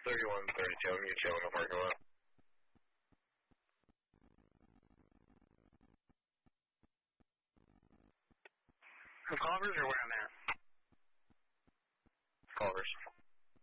3132, I'm going to chill in the parking lot. Culvers or where I'm at? Culvers.